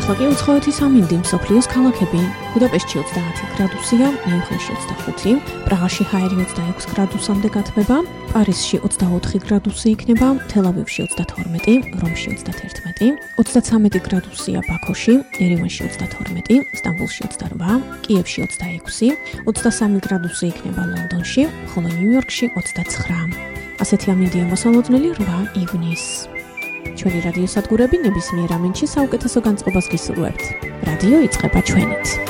ახლა კი უცხოეთის ამინდი მსოფლიოს ქალაქები. ბუდაპეშტში 30 გრადუსია, მიუნხენში 25, პრაღაში ჰაერი 26 გრადუსამდე გათბება, პარიზში 24 გრადუსი იქნება, თელ-ავივში 32, რომში 31, 33 გრადუსია ბაქოში, ერევანში 32, სტამბოლში 28, კიევში 26, 23 გრადუსი იქნება ლონდონში, ხოლო ნიუ-იორკში 29. ასეთი ამინდია მოსალოდნელი 8 ივნისს. ჩვენი რადიო სადგურები ნებისმიერ ამინდში საუკეთესო განწყობას გისურვებთ. რადიო იწყება ჩვენით.